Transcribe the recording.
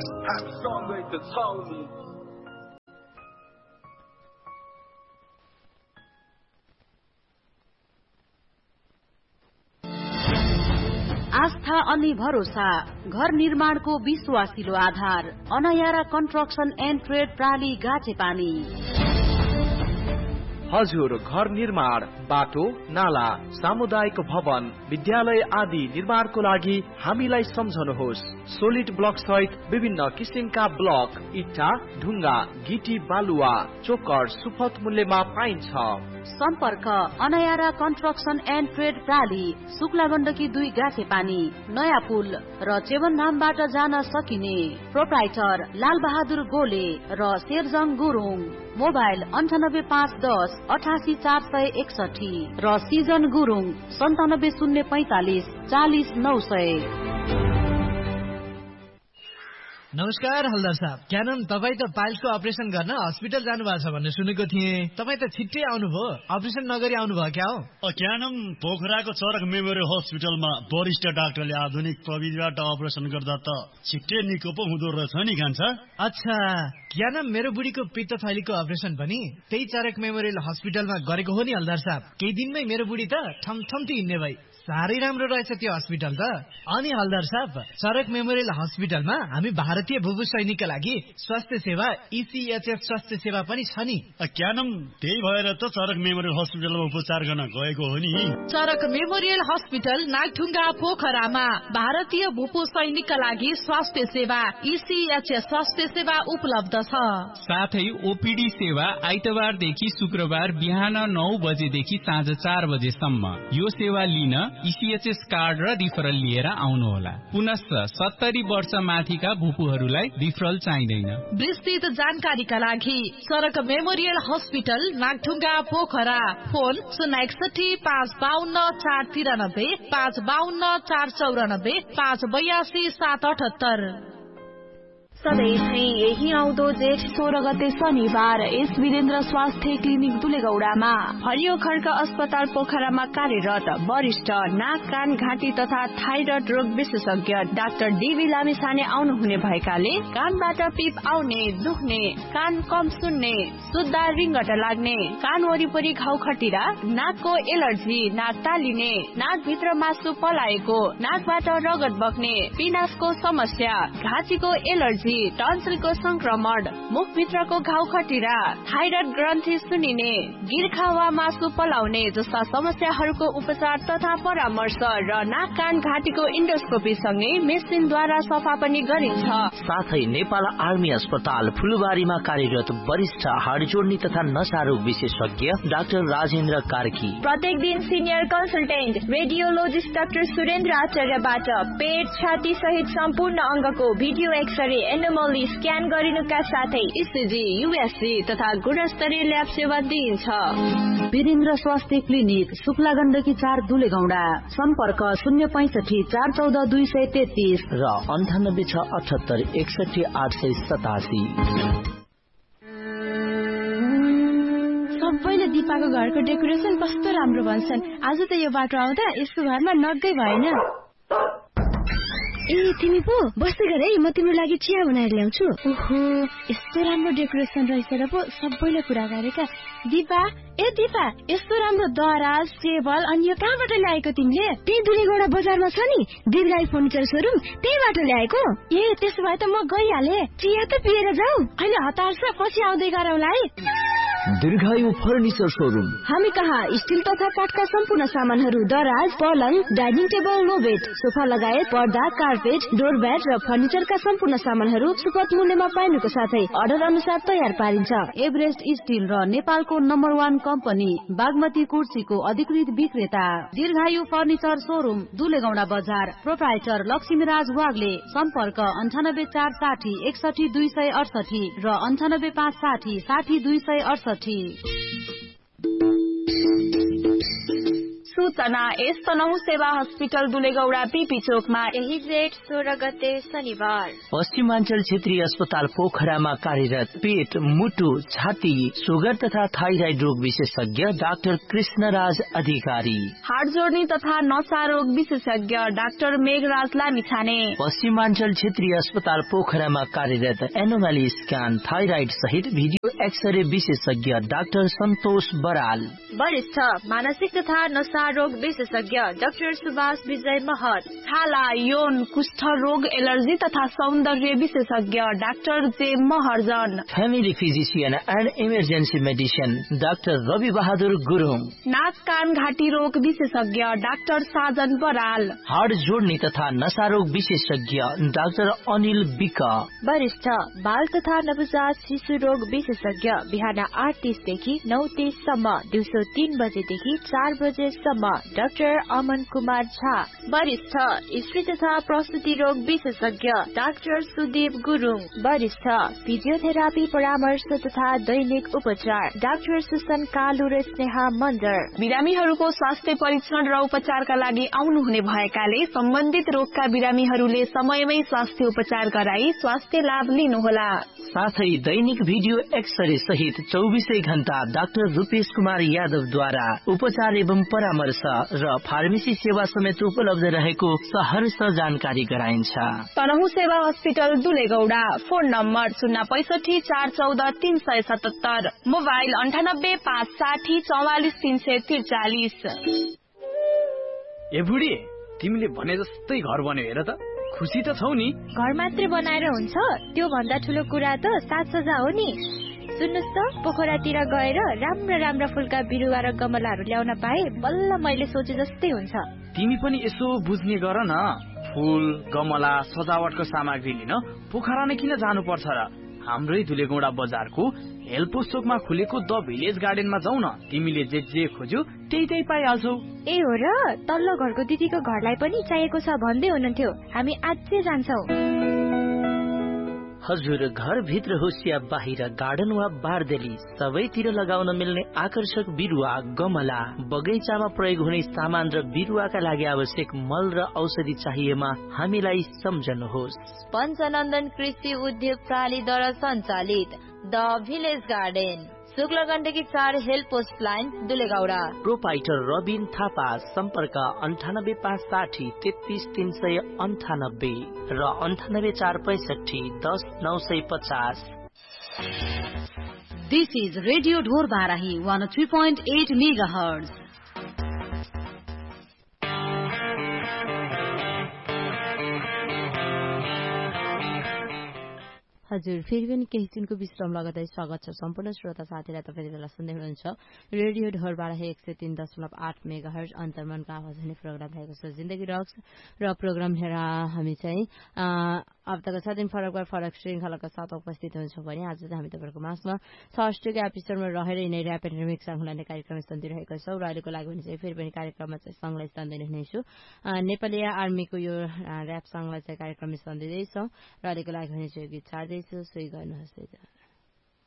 Happy songwriter Tony. आस्था अनि भरोसा घर निर्माणको विश्वासिलो आधार अनयारा कन्स्ट्रक्सन एन्ड ट्रेड प्राली गाछेपानी। हजुर, घर निर्माण, बाटो, नाला, सामुदायिक भवन, विद्यालय आदि निर्माणको लागि हामीलाई सम्झनुहोस्। सोलिड ब्लक सहित विभिन्न किसिमका ब्लक, इट्टा, ढुङ्गा, गिटी, बालुवा, चोकर सुपथ मूल्यमा पाइन्छ। सम्पर्क अनयारा construction and trade प्राली, Shukla Gandaki 2 गाछेपानी, नयाँ पुल र चेवनधामबाट जान सकिने। प्रोप्राइटर लाल बहादुर गोले र शेरजङ गुरुङ। मोबाइल 98510 88461 र सिजन गुरुङ 97045 40900। नमस्कार हल्दार साहब, क्यानन तपाईँ त पाइल्सको अपरेसन गर्न हस्पिटल जानु भएको छ भन्ने सुनेको थिएँ। तपाईँ त छिट्टै आउनुभयो, अपरेसन नगरी आउनुभयो क्या हो? क्यानन पोखराको चरक मेमोरियल हस्पिटलमा वरिष्ठ डाक्टरले आधुनिक प्रविधिबाट अपरेसन गर्दा त छिट्टै निको पो हुँदो रहेछ नि कान्छा। अच्छा, क्यानन मेरो बुढीको पित्त थैलीको अपरेसन पनि त्यही चरक मेमोरियल हस्पिटलमा गरेको हो नि हल्दार साहब। केही दिनमै मेरो बुढी त ठमठम्ती हिँड्ने भई। साह्रै राम्रो रहेछ त्यो हस्पिटल त। अनि हल्दार साहब, चरक मेमोरियल हस्पिटलमा हामी भारतीय भूभू सैनिकका लागि स्वास्थ्य सेवा ECHS स्वास्थ्य सेवा पनि छ नि। क्यानम त्यही भएर त चरक मेमोरियल हस्पिटलमा उपचार गर्न गएको हो नि। चरक मेमोरियल हस्पिटल नागढुङ्गा पोखरामा भारतीय भूपू सैनिकका लागि स्वास्थ्य सेवा ECHS स्वास्थ्य सेवा उपलब्ध छ। साथै ओपीडी सेवा आइतबारदेखि शुक्रबार बिहान 9 बजेदेखि साँझ 4 बजेसम्म। यो सेवा लिन ECHS कार्ड र रिफरल लिएर आउनुहोला। पुनश्च 70 वर्ष माथिका भूपूहरूलाई रिफरल चाहिँदैन। विस्तृत जानकारीका लागि चरक memorial hospital Nagdhunga Pokhara, phone 061 552 493 552 494 582 778। सधैँ यही आउँदो जेठ 16 गते शनिबार एस वीरेन्द्र स्वास्थ्य क्लिनिक दुलेगौडामा हरियो खड्का अस्पताल पोखरामा कार्यरत वरिष्ठ नाक कान घाँटी तथा थाइरोइड रोग विशेषज्ञ डाक्टर डीबी लामिछाने आउनुहुने भएकाले कानबाट पिप आउने, दुख्ने, कान कम सुन्ने, सुत्दा रिङ्गट लाग्ने, कान वरिपरि घाउ खटिरा, नाकको एलर्जी, नाक तालिने, नाकभित्र मासु पलाएको, नाकबाट रगत बग्ने, पिनासको समस्या, घाँटीको एलर्जी, टन्सिलको संक्रमण, मुखभित्रको घाउ खटिरा, थाइरोइड ग्रन्थि सुनिने, गिर्खा वा मासु पलाउने जस्ता समस्याहरूको उपचार तथा परामर्श र नाक कान घाँटीको इन्डोस्कोपी सँगै मेसिनद्वारा सफा पनि गरिन्छ। साथै नेपाल आर्मी अस्पताल फुलबारीमा कार्यरत वरिष्ठ हाड जोड्ने तथा नसा रोग विशेषज्ञ डाक्टर राजेन्द्र कार्की प्रत्येक दिन senior consultant radiologist doctor Surendra आचार्यबाट पेट, छाती सहित सम्पूर्ण अङ्गको भिडियो एक्सरे, एनोमली स्क्यान गरिनुका साथै ECG, USG तथा गुणस्तरीय ल्याब सेवा दिइन्छ। वीरेन्द्र स्वास्थ्य क्लिनिक शुक्ला गण्डकी 4 दुलेगौडा। सम्पर्क 065 414 233 र 98 678 887। सबैले दिपाको घरको डेकोरेसन कस्तो राम्रो भन्छन्। आज त यो बाटो आउँदा यसको घरमा नगै भएन। ए तिमी पो बस्दै गर है, म तिम्रो लागि चिया बनाएर ल्याउँछु। ओहो, यस्तो राम्रो डेकोरेसन रहेछ र पो सबैले कुरा गरेका। दिपा, ए दिपा, यस्तो राम्रो दराज, टेबल अनि यो कहाँबाट ल्याएको तिमीले? त्यही दुलेगौडा बजारमा छ नि दिदीलाई फर्निचर सोरुम, त्यहीबाट ल्याएको। ए त्यसो भए त म गइहाले, चिया त पिएर जाऊ। अहिले हतार छ, पछि आउँदै गरौँला है। दीर्घायु फर्निचर सोरुम। हामी कहाँ स्टिल तथा काठका सम्पूर्ण सामानहरू, दराज, पलङ, डाइनिङ टेबल, लो बेड, सोफा लगायत पर्दा, कार्पेट, डोरब्याट र फर्निचरका सम्पूर्ण सामानहरू सुपथ मूल्यमा पाइनुको साथै अर्डर अनुसार तयार पारिन्छ। एभरेस्ट स्टिल र नेपालको नम्बर 1 कम्पनी बागमती कुर्सीको अधिकृत विक्रेता दीर्घायु फर्निचर सोरुम दुलेगौडा बजार। प्रोप्राइटर लक्ष्मीराज वाग्ले। सम्पर्क 98 460 61 268 र 98 560 60 268। सूचना यस तनहु सेवा हस्पिटल दुलेगौडा पीपी चोकमा यही जेठ 16 गते शनिबार पश्चिमाञ्चल क्षेत्रीय अस्पताल पोखरामा कार्यरत पेट, मुटु, छाती, सुगर तथा थाइराइड रोग विशेषज्ञ डाक्टर कृष्णराज अधिकारी, हार्ट जोड्ने तथा नसा रोग विशेषज्ञ डाक्टर मेघराज लामिछाने, पश्चिमाञ्चल क्षेत्रीय अस्पताल पोखरामा कार्यरत एनोमली स्क्यान, थाइराइड सहित भिडियो एक्सरे विशेषज्ञ डाक्टर सन्तोष बराल, वरिष्ठ मानसिक तथा नशा रोग विशेषज्ञ डाक्टर सुभाष विजय महत, छाला, यौन, कुष्ठ रोग, एलर्जी तथा सौन्दर्य विशेषज्ञ डाक्टर जे Maharjan, family physician and emergency medicine doctor Rabi Bahadur Gurung, नाक कान घाँटी रोग विशेषज्ञ डाक्टर साजन बराल, हाड जोड्ने तथा नशा रोग विशेषज्ञ डाक्टर अनिल विक, वरिष्ठ बाल तथा नवजात शिशु रोग विशेषज्ञ बिहान 8:30 देखि 9:30 सम्म, दिउँसो 3 बजेदेखि 4 बजेसम्म डाक्टर अमन कुमार झा, वरिष्ठ स्त्री तथा प्रसुति रोग विशेषज्ञ डाक्टर सुदीप गुरुङ, वरिष्ठ फिजियोथेरापी परामर्श तथा दैनिक उपचार डाक्टर सुसन कालु र स्नेहा मन्डर। बिरामीहरूको स्वास्थ्य परीक्षण र उपचारका लागि आउनुहुने भएकाले सम्बन्धित रोगका बिरामीहरूले समयमै स्वास्थ्य उपचार गराई स्वास्थ्य लाभ लिनुहोला। साथै दैनिक भिडियो एक्सरे सहित 24 घण्टा डाक्टर रूपेश कुमार यादवद्वारा उपचार एवं परामर्श र फार्मेसी सेवा समेत उपलब्ध रहेको सहर्ष जानकारी गराइन्छ। तनहु सेवा हस्पिटल दुलेगौडा, फोन नम्बर 065 414 377, मोबाइल 98 560 44 343। ए बुढी, तिमीले भने जस्तै घर बन्यो हेर त, खुसी त छौ नि? घर मात्रै बनाएर हुन्छ? त्यो भन्दा ठुलो कुरा त साजसज्जा हो नि। सुन्नुस् त, पोखरातिर गएर राम्रा फुलका बिरुवा र गमलाहरू ल्याउन पाए बल्ल मैले सोचे जस्तै हुन्छ। तिमी पनि यसो बुझ्ने गर न, फूल, गमला, सजावटको सामग्री लिन पोखरा नै किन जानु पर्छ र? हाम्रै दुलेगौडा बजारको हेलपोस्ट चोकमा खुलेको द भिलेज गार्डनमा जाऊ न, तिमीले जे खोज्यौ त्यही पाइहाल्छौ। ए हो र, तल्लो घरको दिदीको घरलाई पनि चाहिएको छ भन्दै हुनुहुन्थ्यो, हामी आजै जान्छौ। हजुर, घर भित्र होस् या बाहिर, गार्डन वा बारदेली, सबैतिर लगाउन मिल्ने आकर्षक बिरुवा, गमला, बगैँचामा प्रयोग हुने सामान र बिरुवाका लागि आवश्यक मल र औषधि चाहिएमा हामीलाई सम्झनुहोस्। पञ्चनन्दन कृषि उद्योग प्रणालीद्वारा सञ्चालित the village garden, शुक्लगण्डकी 4 हेलपोस्ट line दुलेगौडा। Proprietor Rabin Thapa, सम्पर्क 98 560 33 398 र 98 465 10 950। This is Radio Dhor Barahi 103.8 MHz. हजुर, फेरि पनि केही छिनको विश्राम लगाउँदै स्वागत छ सम्पूर्ण श्रोता साथीलाई। तपाईँ बेला सुन्दै हुनुहुन्छ रेडियो ढोर बाराही 103.8 मेगाहर्ज अन्तर्मनको आवाज हुने प्रोग्राम रहेको छ जिन्दगी रक्स, र प्रोग्राम लिएर हामी चाहिँ हप्ताको 6 दिन फरक श्रृङ्खलाका साथ उपस्थित हुन्छौँ भने आज चाहिँ हामी तपाईँहरूको माझमा 6 एपिसोडमा रहेर यिनै ऱ्याप एन्ड रिमिक्स सङ्घलाई कार्यक्रम स्थान दिइरहेको छौँ, र अहिलेको लागि भने चाहिँ फेरि पनि कार्यक्रममा चाहिँ सङ्घलाई स्थान दिनुहुनेछु। नेपाली आर्मीको यो ऱ्याप सङ्घलाई चाहिँ कार्यक्रम स्थान दिँदैछौँ, र अहिलेको लागि भने चाहिँ गीत छाड्दैछु, सोही गर्नुहोस्।